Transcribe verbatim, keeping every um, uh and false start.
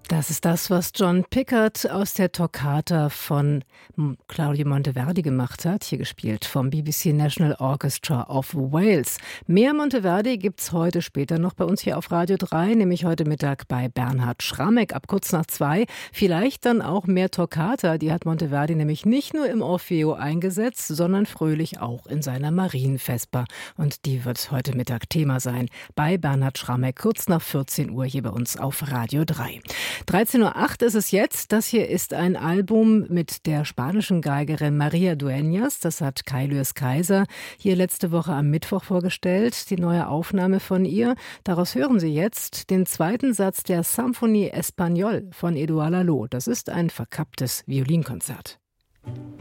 Das ist das, was John Pickard aus der Toccata von Claudio Monteverdi gemacht hat, hier gespielt vom B B C National Orchestra of Wales. Mehr Monteverdi gibt's heute später noch bei uns hier auf Radio drei, nämlich heute Mittag bei Bernhard Schramek ab kurz nach zwei. Vielleicht dann auch mehr Toccata, die hat Monteverdi nämlich nicht nur im Orfeo eingesetzt, sondern fröhlich auch in seiner Marienvesper. Und die wird heute Mittag Thema sein bei Bernhard Schramek, kurz nach vierzehn Uhr hier bei uns auf Radio drei. dreizehn Uhr acht ist es jetzt. Das hier ist ein Album mit der spanischen Geigerin María Dueñas. Das hat Kai Lüers Kaiser hier letzte Woche am Mittwoch vorgestellt. Die neue Aufnahme von ihr. Daraus hören Sie jetzt den zweiten Satz der Symphonie Espagnole von Édouard Lalo. Das ist ein verkapptes Violinkonzert.